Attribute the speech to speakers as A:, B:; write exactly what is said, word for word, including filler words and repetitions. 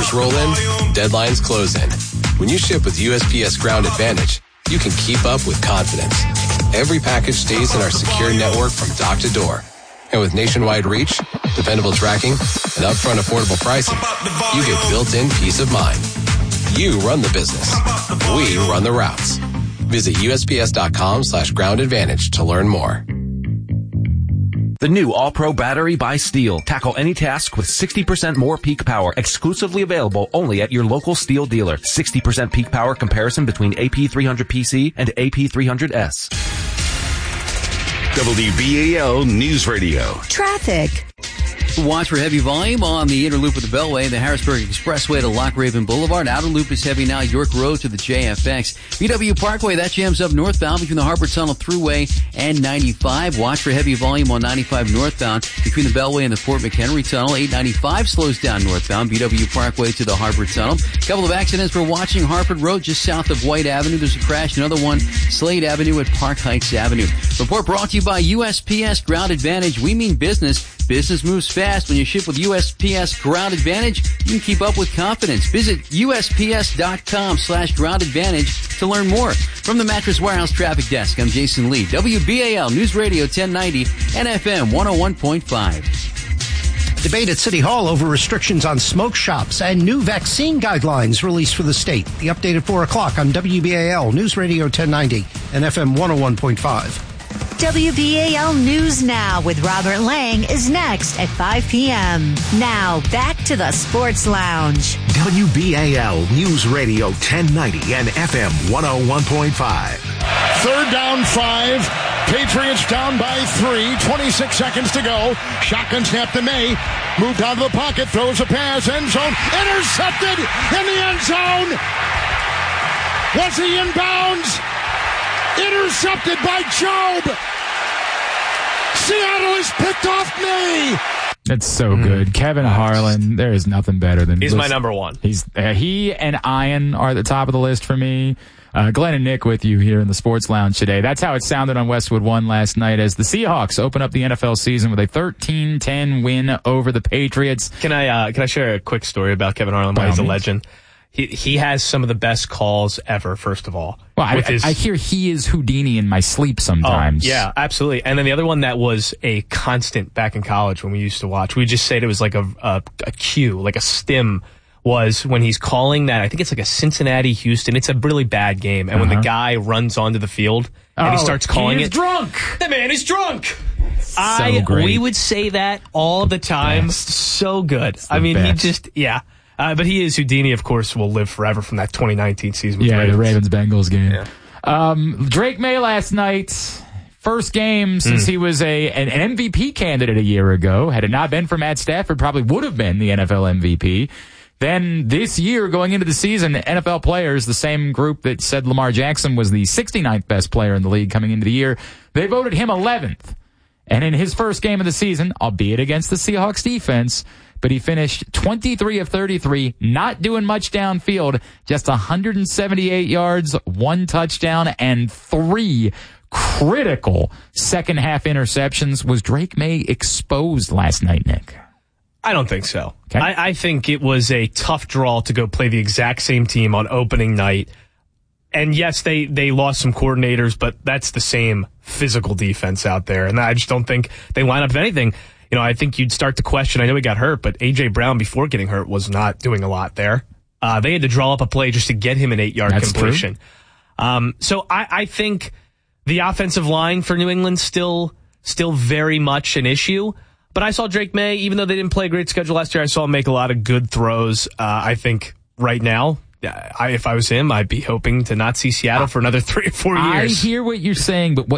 A: Orders roll in, deadlines close in. When you ship with U S P S Ground Advantage, you can keep up with confidence. Every package stays in our secure network from dock to door. And with nationwide reach, dependable tracking, and upfront affordable pricing, you get built-in peace of mind. You run the business. We run the routes. Visit USPS.com slash ground advantage to learn more.
B: The new All-Pro battery by Steel. Tackle any task with sixty percent more peak power. Exclusively available only at your local Steel dealer. sixty percent peak power comparison between A P three hundred P C and A P three hundred S.
C: W B A L News Radio.
D: Traffic.
E: Watch for heavy volume on the inner loop of the Beltway, the Harrisburg Expressway to Lock Raven Boulevard. Outer loop is heavy now, York Road to the J F X. B W Parkway, that jams up northbound between the Harbor Tunnel Thruway and ninety-five. Watch for heavy volume on ninety-five northbound between the Beltway and the Fort McHenry Tunnel. eight ninety-five slows down northbound, B W Parkway to the Harbor Tunnel. Couple of accidents we're watching. Harford Road just south of White Avenue. There's a crash. Another one, Slade Avenue at Park Heights Avenue. Report brought to you by U S P S Ground Advantage. We mean business. Business moves fast. When you ship with U S P S Ground Advantage, you can keep up with confidence. Visit U S P S dot com slash ground advantage to learn more. From the Mattress Warehouse Traffic Desk, I'm Jason Lee. W B A L News Radio ten ninety and F M one oh one point five.
F: Debate at City Hall over restrictions on smoke shops and new vaccine guidelines released for the state. The update at four o'clock on W B A L News Radio ten ninety and F M one oh one point five.
D: W B A L News Now with Robert Lang is next at five p.m. Now, back to the Sports Lounge.
C: W B A L News Radio ten ninety and F M one oh one point five.
G: Third down, five. Patriots down by three. twenty-six seconds to go. Shotgun snap to May. Moved out of the pocket. Throws a pass. End zone. Intercepted in the end zone. Was he inbounds? Intercepted by Job. Seattle has picked off May.
H: That's so mm. good. Kevin Harlan, there is nothing better than...
I: He's my number one.
H: He's uh, He and Ian are at the top of the list for me. Uh, Glenn and Nick with you here in the Sports Lounge today. That's how it sounded on Westwood One last night as the Seahawks open up the N F L season with a thirteen ten win over the Patriots.
I: Can I uh, can I share a quick story about Kevin Harlan? Why he's a legend. He he has some of the best calls ever, first of all.
H: Well, I, his, I hear he is Houdini in my sleep sometimes.
I: Oh, yeah, absolutely. And then the other one that was a constant back in college when we used to watch, we just said it was like a, a, a cue, like a stim, was when he's calling that, I think it's like a Cincinnati-Houston. It's a really bad game. And uh-huh. when the guy runs onto the field and
H: oh,
I: he starts calling
H: he is
I: it.
H: drunk.
I: The man is drunk.
H: So
I: I
H: great.
I: We would say that all the time.
H: Best.
I: So good. I mean,
H: best.
I: he just, yeah. Uh, but he is Houdini, of course, will live forever from that twenty nineteen season. With
H: yeah,
I: Ravens.
H: the Ravens-Bengals game.
I: Yeah.
H: Um, Drake May last night, first game since mm. he was a an, an M V P candidate a year ago. Had it not been for Matt Stafford, probably would have been the N F L M V P. Then this year, going into the season, N F L players, the same group that said Lamar Jackson was the sixty-ninth best player in the league coming into the year, they voted him eleventh. And in his first game of the season, albeit against the Seahawks defense, but he finished twenty-three of thirty-three, not doing much downfield, just one hundred seventy-eight yards, one touchdown, and three critical second-half interceptions. Was Drake May exposed last night, Nick?
I: I don't think so.
H: Okay.
I: I, I think it was a tough draw to go play the exact same team on opening night. And yes, they, they lost some coordinators, but that's the same physical defense out there. And I just don't think they line up. If anything, you know, I think you'd start to question. I know he got hurt, but A J Brown, before getting hurt, was not doing a lot there. Uh, they had to draw up a play just to get him an eight-yard
H: That's
I: completion. Um, so I, I think the offensive line for New England still still very much an issue. But I saw Drake May, even though they didn't play a great schedule last year, I saw him make a lot of good throws. Uh, I think right now, I, if I was him, I'd be hoping to not see Seattle for another three or four years.
H: I hear what you're saying, but